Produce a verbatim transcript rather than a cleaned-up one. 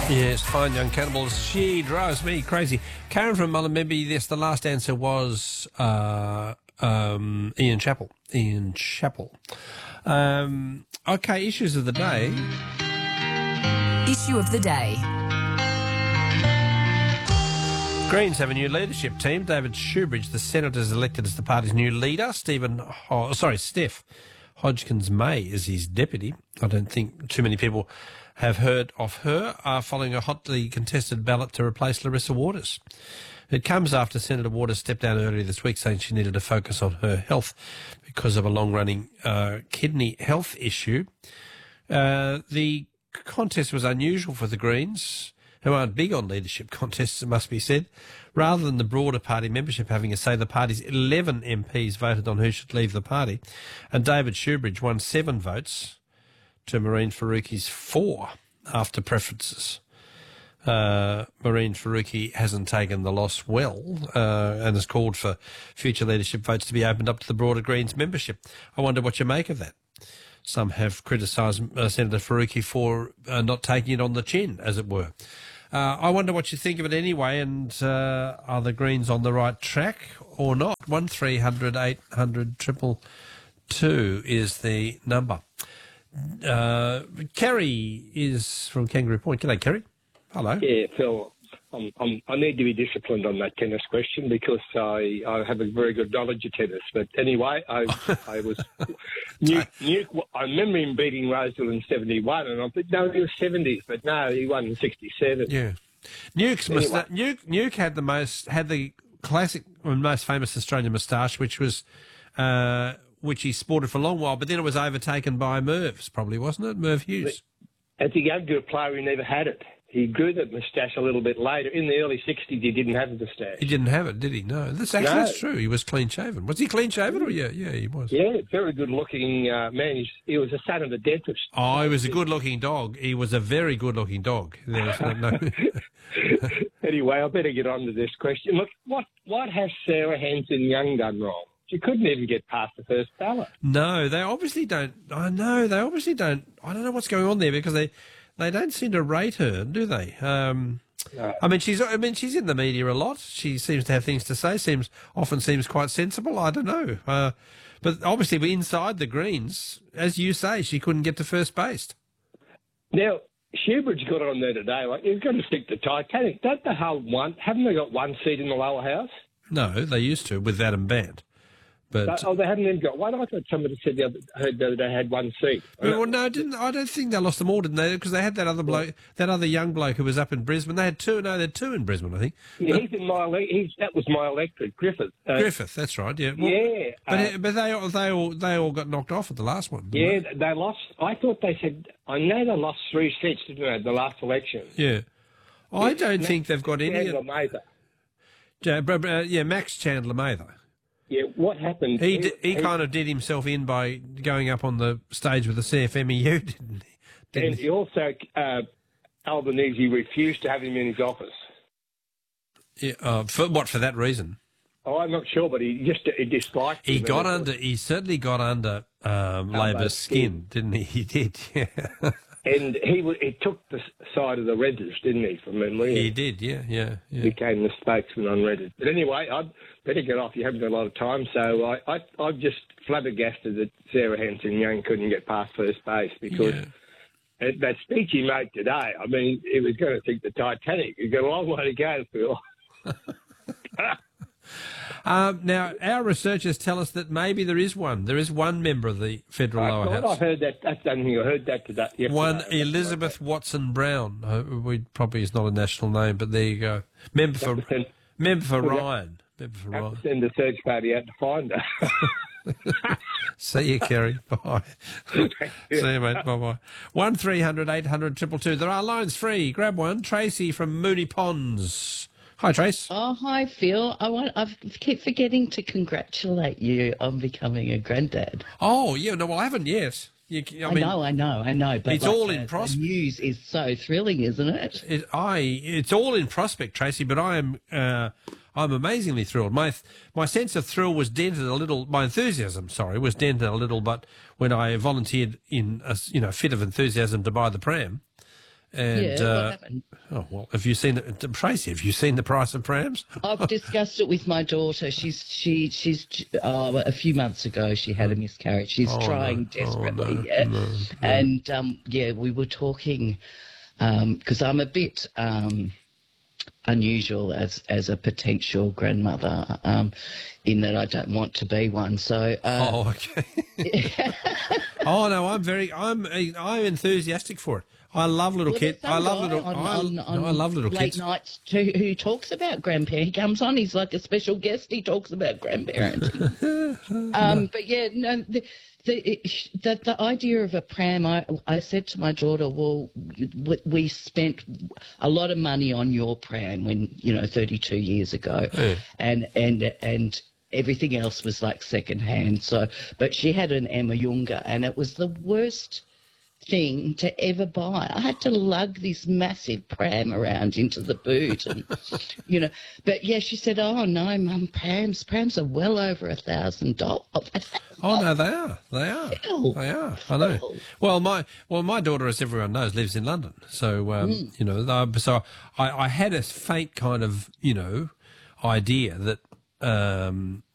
Yes, fine young cannibals. She drives me crazy. Karen from Mullumbimby, yes, the last answer was uh, um, Ian Chappell. Ian Chappell. Um, okay, issues of the day. Issue of the day. Greens have a new leadership team. David Shoebridge, the Senate, is elected as the party's new leader. Stephen, Ho- sorry, Steph Hodgkins-May is his deputy. I don't think too many people have heard of her, uh, following a hotly contested ballot to replace Larissa Waters. It comes after Senator Waters stepped down earlier this week saying she needed to focus on her health because of a long-running uh, kidney health issue. Uh, the contest was unusual for the Greens, who aren't big on leadership contests, it must be said. Rather than the broader party membership having a say, the party's eleven M Ps voted on who should leave the party, and David Shoebridge won seven votes to Maureen Faruqi's four after preferences. Uh, Maureen Faruqi hasn't taken the loss well uh, and has called for future leadership votes to be opened up to the broader Greens membership. I wonder what you make of that. Some have criticised uh, Senator Faruqi for uh, not taking it on the chin, as it were. Uh, I wonder what you think of it anyway, and uh, are the Greens on the right track or not? one three hundred eight hundred two two is the number. Uh, Kerry is from Kangaroo Point. G'day, Kerry. Hello. Yeah, Phil, I'm, I'm, I need to be disciplined on that tennis question because I, I have a very good knowledge of tennis. But anyway, I I was Nuke, Nuke, I remember him beating Roseville in seventy-one, and I thought, no, he was seventies, but no, he won in sixty-seven. Yeah, Nuke's Anyway. musta- Nuke Nuke had the most had the classic and most famous Australian moustache, which was. Uh, which he sported for a long while, but then it was overtaken by Merv's, probably, wasn't it? Merv Hughes. As a younger player, he never had it. He grew that moustache a little bit later. In the early sixties, he didn't have a moustache. He didn't have it, did he? No. That's actually No. that's true. He was clean-shaven. Was he clean-shaven? Or yeah, yeah, he was. Yeah, very good-looking uh, man. He's, he was the son of a dentist. Oh, he was a good-looking dog. He was a very good-looking dog. There was no... no- Anyway, I better get on to this question. Look, what, what has Sarah Hanson-Young done wrong? She couldn't even get past the first ballot. No, they obviously don't... I know, they obviously don't... I don't know what's going on there because they... They don't seem to rate her, do they? Um, No. I mean, she's. I mean, she's in the media a lot. She seems to have things to say. Seems often seems quite sensible. I don't know, uh, but obviously, we're inside the Greens, as you say, she couldn't get to first base. Now, Shoebridge got on there today. Like, you've got to stick to Titanic. Don't they hold one? Haven't they got one seat in the lower house? No, they used to with Adam Band, but But, oh, they haven't even got one. I thought somebody said the other, heard that they had one seat. well, no, didn't I? Don't think they lost them all, didn't they? Because they had that other bloke, that other young bloke who was up in Brisbane. They had two. No, they had two in Brisbane, I think. Yeah, he's in my. ele- He's that was my electorate, Griffith. Uh, Griffith, that's right. Yeah, Well, yeah, But uh, but they all they all they all got knocked off at the last one. yeah, didn't they lost. I thought they said. I know they lost three seats, didn't they? The last election. they? Yeah. I don't think they've got any. Chandler Mather. Yeah, br- br- uh, yeah, Max Chandler Mather. Yeah, what happened? He d- he kind of did himself in by going up on the stage with the C F M E U, didn't he? Didn't and he? he also uh, Albanese refused to have him in his office. Yeah, uh, for what? For that reason, Oh, I'm not sure, but he just he disliked. he him. got And- under. He certainly got under um, Labor's skin, didn't he? He did. Yeah, And he w- he took the s- side of the renters, didn't he, from memory? he did. Yeah, yeah, yeah. Became the spokesman on Reddit. But anyway, I'd better get off. You haven't got a lot of time. So I, I, I'm just flabbergasted that Sarah Hanson-Young couldn't get past first base because Yeah. that- that speech he made today, I mean, he was going to sink the Titanic. He's got a long way to go, Phil. Um, now, our researchers tell us that maybe there is one. There is one member of the federal I lower thought I house. heard that. That's the only thing I heard that today. yesterday. One Elizabeth Watson Brown. Uh, we probably is not a national name, but there you go. Member for Have to send- member for Well, that- Ryan. Member for have Ryan. to send a search party out to find her. See you, Kerry. Bye. See you, mate. Bye bye. One three hundred eight hundred triple two. There are lines free. Grab one. Tracy from Mooney Ponds. Hi, Trace. Oh, hi, Phil. I want. I keep forgetting to congratulate you on becoming a granddad. Oh, yeah. No, well, I haven't yet. You, I, I, mean, know, I know, I know. But it's like all the- in the prospect. news is so thrilling, isn't it? It, I, it's all in prospect, Tracy, but I am, uh, I'm amazingly thrilled. My, my sense of thrill was dented a little. My enthusiasm, sorry, was dented a little. But when I volunteered in a, you know, fit of enthusiasm to buy the pram, And Yeah, what uh, happened? oh well, have you seen the, Tracy? Have you seen the price of prams? I've discussed it with my daughter. She's she she's uh, a few months ago she had a miscarriage. She's Oh, trying no. desperately, Oh, no. yeah. No, no. And um, yeah, we were talking because I'm a bit um, unusual as as a potential grandmother, um, in that I don't want to be one. So uh, Oh, okay. Oh no, I'm very, I'm, I'm enthusiastic for it. I love little well, kids. there's I some love guy little. on, I, on, no, on I love little late kids. nights too, who talks about grandparents. He comes on, he's like a special guest. He talks about grandparenting. um, but yeah, no, the, the the the idea of a pram. I I said to my daughter, well, we spent a lot of money on your pram when you know thirty-two years ago, Yeah. and and and. Everything else was like second hand. So, but she had an Emma Younger, and it was the worst thing to ever buy. I had to lug this massive pram around into the boot, and you know. But yeah, she said, "Oh no, Mum, prams, prams are well over a thousand dollars." Oh no, they are. They are. Hell. They are. I know. Hell. Well, my well, my daughter, as everyone knows, lives in London. So um, Mm. you know, uh, so I, I had a faint kind of you know idea that um,